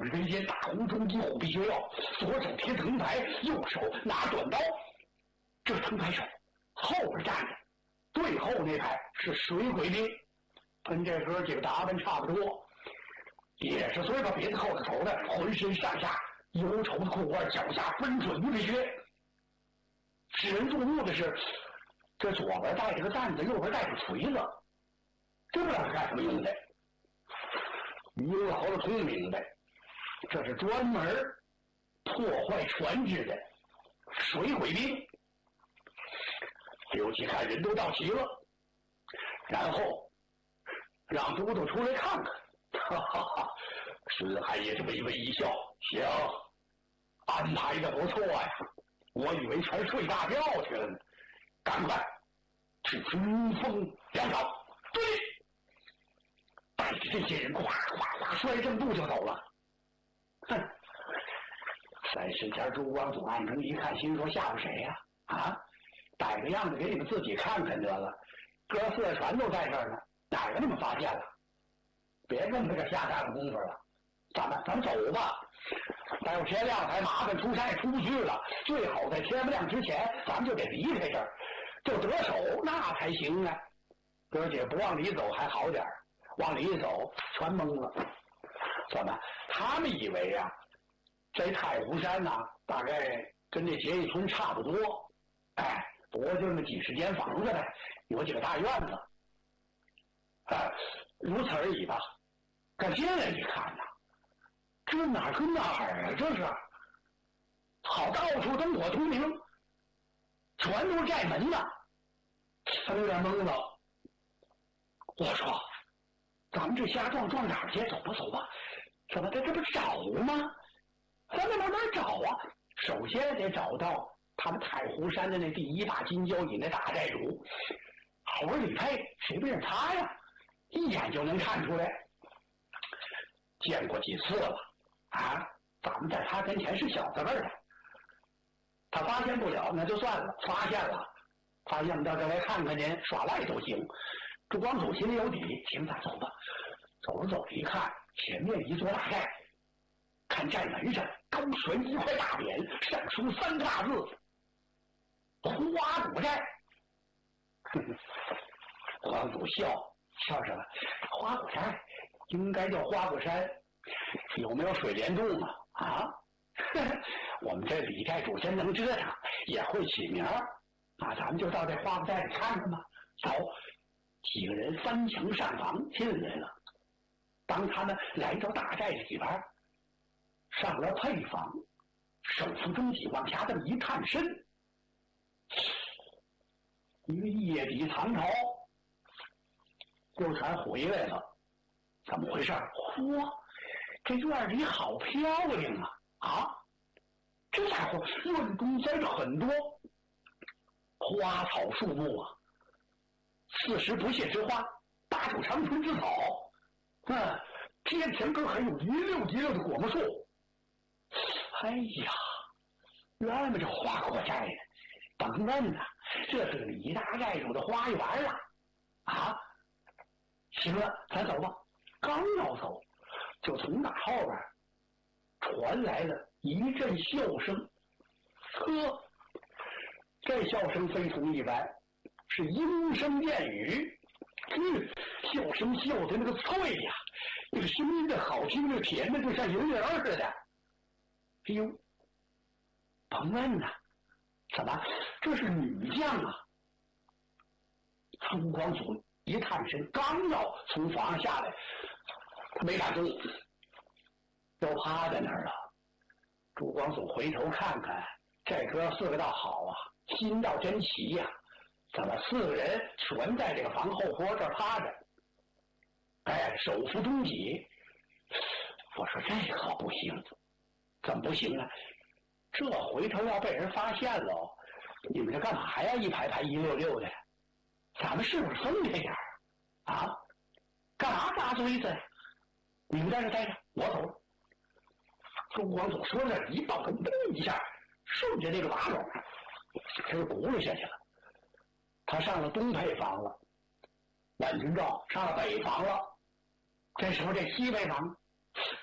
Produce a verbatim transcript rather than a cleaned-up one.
人间大红中衣虎必须要，左手贴藤牌，右手拿短刀。这是藤牌手，后边站着，最后那排是水鬼兵，跟这哥几个打扮差不多，也是随把鼻子扣着头的，浑身上下忧愁的裤褂，脚下分准的靴。使人注目的是，这左边带着个担子，右边带着锤子，这不知道是干什么用的。于老子聪明的，这是专门破坏船只的水鬼兵。刘琦看人都到齐了，然后让都督出来看看。哈哈哈！孙海也是微微一笑，行，安排的不错呀。我以为全睡大觉去了呢。赶快去冲锋粮草，对，带着这些人哗哗哗摔正步就走了。哼！三十天朱光祖暗中一看，心说吓唬谁呀、啊？啊，摆个样子给你们自己看看得了。哥四个船都在这儿呢，哪个你们发现了？别跟这个瞎干功夫了，咱们咱们走吧。待会天亮才麻烦，出山也出不去了。最好在天不亮之前，咱们就得离开这儿，就得手那才行啊。哥姐不往里走还好点，往里一走全懵了。怎么？他们以为啊，这太湖山呐、啊，大概跟这结义村差不多，哎，不过就那么几十间房子呗，有几个大院子，啊，如此而已吧。可进来一看呐、啊，这哪儿跟哪儿啊？这是，好，到处灯火通明，全都是寨门呐。他有点懵了。我说，咱们这瞎撞撞哪儿去？走吧走吧。怎么在这不找吗？咱们慢慢找啊。首先得找到他们太湖山的那第一把金交椅那大寨主，好李佩，谁不认他呀？一眼就能看出来。见过几次了啊，咱们在他跟前是小子辈的，他发现不了那就算了，发现了发现到这来看看您耍赖都行。朱光祖心里有底，行，咱走吧。走着走着一看，前面一座大寨，看寨门上高悬一块大匾，上书三个大字花果寨。光祖笑笑什么？花果寨应该叫花果山，有没有水帘洞啊？啊，我们这李寨主真能折腾，也会起名儿啊！咱们就到这花果寨里看看吧。走，几个人翻墙上房进来了。当他们来到大寨里边，上了配房，手扶中脊往下这么一探身，一个夜底藏头又全回来了。怎么回事？嚯，这院里好漂亮啊！啊，这家伙院中栽着很多花草树木啊，四时不谢之花，大树长春之草，嗯，天前根还有一溜一溜的果木树。哎呀，原来这花果寨呢，甭问呐，这是李大寨主的花园了啊！行了，咱走吧。刚要走，就从那后边传来了一阵笑声。呵，这笑声非同一般，是莺声燕语。嗯，笑声笑的那个脆呀、啊，那个声音的好听的甜的，就像银铃似的。哎呦，甭问呐，怎么这是女将啊？朱光祖一探身，刚要从房上下来，他没敢动，都趴在那儿了。朱光祖回头看看，这哥四个倒好啊，心倒真齐呀、啊！怎么四个人全在这个房后坡这儿趴着？哎，手扶中脊。我说这可不行，怎么不行啊？这回头要被人发现了，你们这干嘛呀？一排排一溜溜的，咱们是不是分开点儿啊？干嘛扎堆子呀？你们在这待着，我走了。朱光祖说着一抱头，咚一下顺着这个瓦垄他就轱辘下去了。他上了东配房了，满军照上了北房了。这时候这西配房